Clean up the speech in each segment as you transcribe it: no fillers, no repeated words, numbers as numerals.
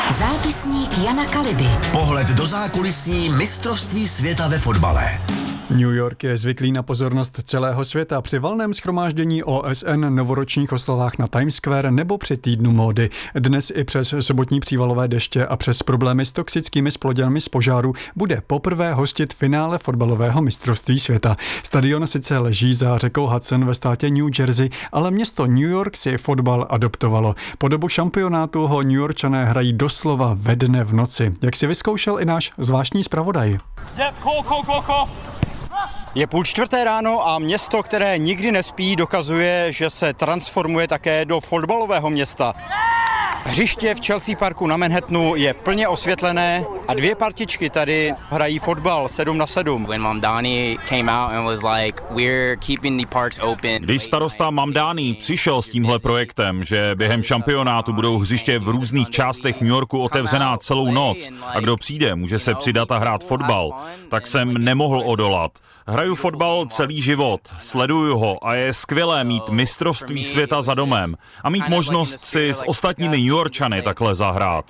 Zápisník Jana Kaliby. Pohled do zákulisí mistrovství světa ve fotbale. New York je zvyklý na pozornost celého světa při valném shromáždění OSN, novoročních oslavách na Times Square nebo při týdnu módy. Dnes i přes sobotní přívalové deště a přes problémy s toxickými zplodinami z požáru bude poprvé hostit finále fotbalového mistrovství světa. Stadion sice leží za řekou Hudson ve státě New Jersey, ale město New York si fotbal adoptovalo. Po dobu šampionátu ho New Yorkčané hrají doslova ve dne v noci. Jak si vyzkoušel i náš zvláštní zpravodaj. Je 3:30 ráno a město, které nikdy nespí, dokazuje, že se transformuje také do fotbalového města. Hřiště v Chelsea Parku na Manhattanu je plně osvětlené a dvě partičky tady hrají fotbal 7-7. Když starosta Mamdani přišel s tímhle projektem, že během šampionátu budou hřiště v různých částech New Yorku otevřená celou noc a kdo přijde, může se přidat a hrát fotbal, tak jsem nemohl odolat. Hraju fotbal celý život, sleduju ho a je skvělé mít mistrovství světa za domem a mít možnost si s ostatními New Yorkčany takhle zahrát.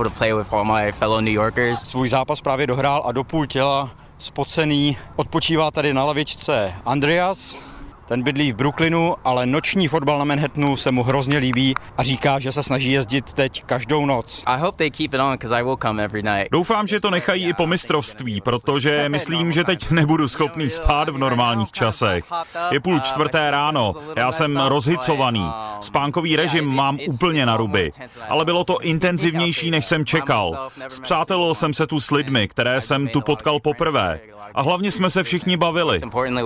Svůj zápas právě dohrál a do půl těla spocený odpočívá tady na lavičce Andreas. Ten bydlí v Brooklynu, ale noční fotbal na Manhattanu se mu hrozně líbí a říká, že se snaží jezdit teď každou noc. Doufám, že to nechají i po mistrovství, protože myslím, že teď nebudu schopný spát v normálních časech. Je 3:30 ráno, já jsem rozhicovaný, spánkový režim mám úplně na ruby, ale bylo to intenzivnější, než jsem čekal. Spřátelil jsem se tu s lidmi, které jsem tu potkal poprvé. A hlavně jsme se všichni bavili.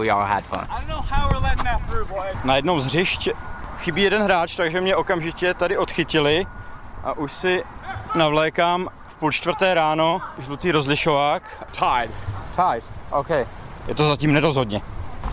Na jednom z hřišť chybí jeden hráč, takže mě okamžitě tady odchytili a už si navlékám v 3:30 ráno žlutý rozlišovák. Tied. OK. Je to zatím nerozhodně.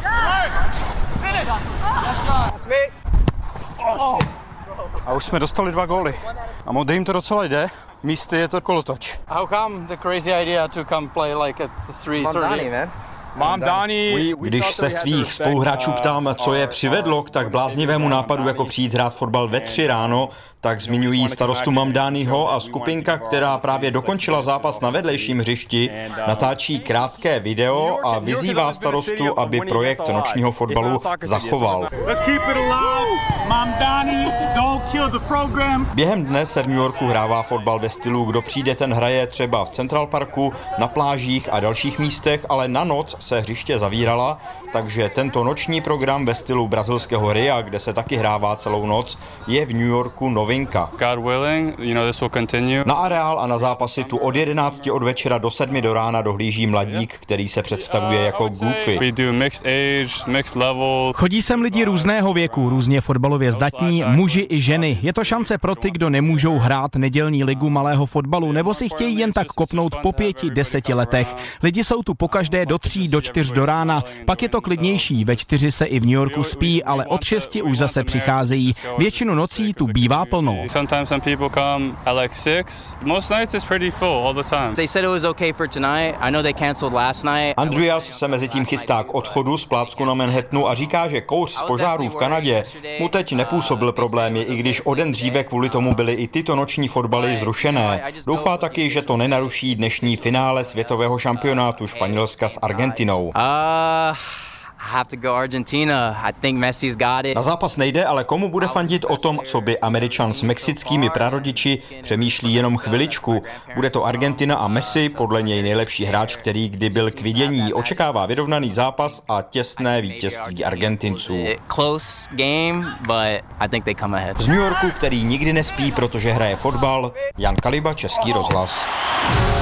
A už jsme dostali 2 góly. A modrým to docela jde. Místy je to kolotoč. How come the crazy idea to come play like at 3:30? Když se svých spoluhráčů ptám, co je přivedlo k tak bláznivému nápadu, jako přijít hrát fotbal ve 3 ráno, tak zmiňují starostu Mamdaniho a skupinka, která právě dokončila zápas na vedlejším hřišti, natáčí krátké video a vyzývá starostu, aby projekt nočního fotbalu zachoval. Během dne se v New Yorku hrává fotbal ve stylu, kdo přijde, ten hraje, třeba v Central Parku, na plážích a dalších místech, ale na noc se hřiště zavírala, takže tento noční program ve stylu brazilského Ria, kde se taky hrává celou noc, je v New Yorku novinka. Na areál a na zápasy tu od 11 od večera do 7 do rána dohlíží mladík, který se představuje jako Goofy. Chodí sem lidi různého věku, různě fotbalově zdatní, muži i ženy. Je to šance pro ty, kdo nemůžou hrát nedělní ligu malého fotbalu nebo si chtějí jen tak kopnout po 5-10 letech. Lidi jsou tu pokaždé do 3 do 4 do rána, pak je to klidnější, ve 4 se i v New Yorku spí, ale od 6 už zase přicházejí. Většinu nocí tu bývá plno. Andreas se mezi tím chystá k odchodu z plácku na Manhattanu a říká, že kouř z požárů v Kanadě mu teď nepůsobil problémy, i když o den dříve kvůli tomu byly i tyto noční fotbaly zrušené. Doufá taky, že to nenaruší dnešní finále světového šampionátu Španělska s Argentinou. Na zápas nejde, ale komu bude fandit, o tom, co by Američan s mexickými prarodiči, přemýšlí jenom chviličku. Bude to Argentina a Messi, podle něj nejlepší hráč, který kdy byl k vidění. Očekává vyrovnaný zápas a těsné vítězství Argentinců. Z New Yorku, který nikdy nespí, protože hraje fotbal, Jan Kaliba, Český rozhlas.